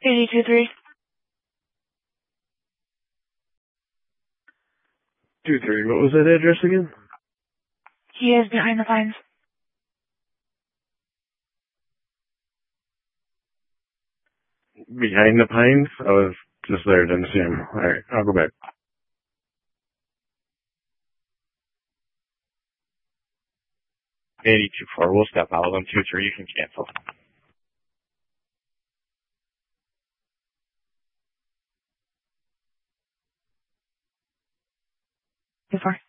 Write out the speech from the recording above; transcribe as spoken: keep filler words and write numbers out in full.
eighty-two three. Two three. What was that address again? He is behind the pines. Behind the pines? I was just there, didn't see him. Alright, I'll go back. eighty-two four, we'll step out of them. two three, you can cancel. Two four.